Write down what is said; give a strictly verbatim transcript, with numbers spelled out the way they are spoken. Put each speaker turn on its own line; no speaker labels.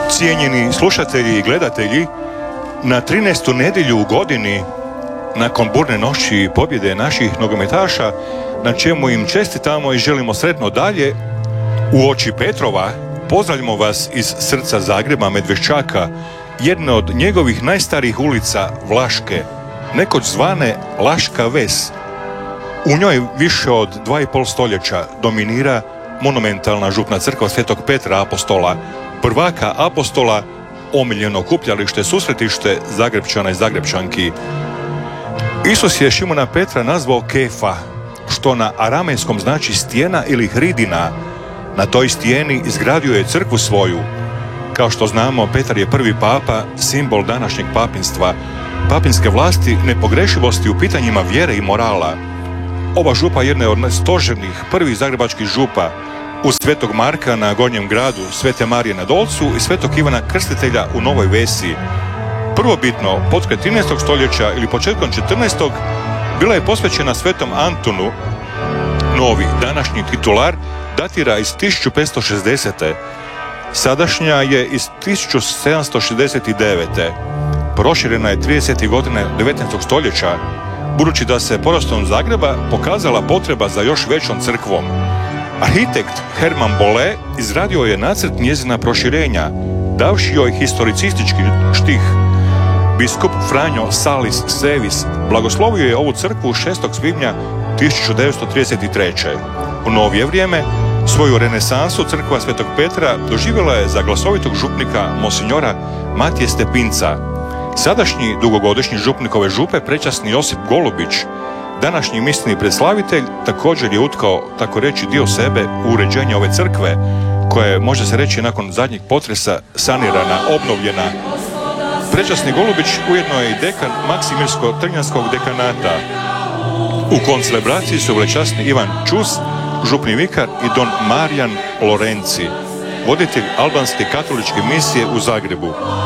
Cijenjeni slušatelji i gledatelji, na trinaestu nedjelju u godini, nakon burne noći i pobjede naših nogometaša, na čemu im čestitamo i želimo sretno dalje, u oči Petrova pozdravljamo vas iz srca Zagreba, Medveščaka, jedne od njegovih najstarijih ulica, Vlaške, nekoć zvane Laška ves. U njoj više od dva i pol stoljeća dominira monumentalna župna crkva Svetog Petra Apostola, prvaka apostola, omiljeno okupljalište, susretište Zagrepčana i Zagrepčanki. Isus je Šimuna Petra nazvao Kefa, što na aramejskom znači stijena ili hridina. Na toj stijeni izgradio je crkvu svoju. Kao što znamo, Petar je prvi papa, simbol današnjeg papinstva, papinske vlasti, nepogrešivosti u pitanjima vjere i morala. Ova župa je jedna od stožernih prvih zagrebačkih župa, uz Svetog Marka na Gornjem gradu, Svete Marije na Dolcu i Svetog Ivana Krstitelja u Novoj Vesi. Prvobitno, potkraj trinaestog stoljeća ili početkom četrnaestog bila je posvećena Svetom Antunu. Novi, današnji titular datira iz tisuću petsto šezdesete. Sadašnja je iz tisuću sedamsto šezdeset devete. Proširena je tridesetih godina devetnaestog stoljeća, budući da se porastom Zagreba pokazala potreba za još većom crkvom. Arhitekt Herman Bolle izradio je nacrt njezina proširenja, davši joj historicistički štih. Biskup Franjo Salis Sevis blagoslovio je ovu crkvu šestog svibnja tisuću devetsto trideset treće. U novije vrijeme svoju renesansu crkva Svetog Petra doživjela je za glasovitog župnika monsinjora Matije Stepinca. Sadašnji dugogodišnji župnik ove župe, prečasni Josip Golubić, današnji misleni predslavitelj, također je utkao, tako reći, dio sebe u uređenje ove crkve, koja je, može se reći, nakon zadnjeg potresa sanirana, obnovljena. Prečasni Golubić ujedno je i dekan Maksimirsko-Trnjanskog dekanata. U koncelebraciji su velečasni Ivan Čus, župni vikar, i don Marijan Lorenci, voditelj albanske katoličke misije u Zagrebu.